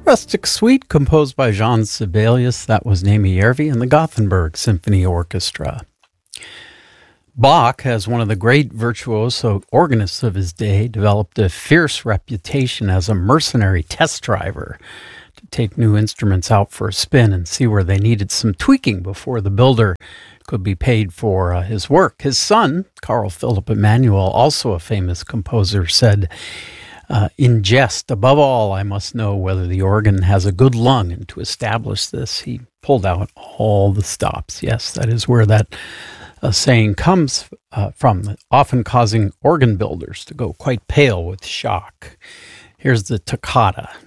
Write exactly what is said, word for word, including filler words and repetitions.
Rustic Suite, composed by Jean Sibelius. That was Naomi Järvi and the Gothenburg Symphony Orchestra. Bach, as one of the great virtuoso organists of his day, developed a fierce reputation as a mercenary test driver to take new instruments out for a spin and see where they needed some tweaking before the builder could be paid for uh, his work. His son, Carl Philipp Emanuel, also a famous composer, said, Uh, in jest, above all, I must know whether the organ has a good lung, and to establish this, he pulled out all the stops. Yes, that is where that uh, saying comes uh, from, often causing organ builders to go quite pale with shock. Here's the toccata.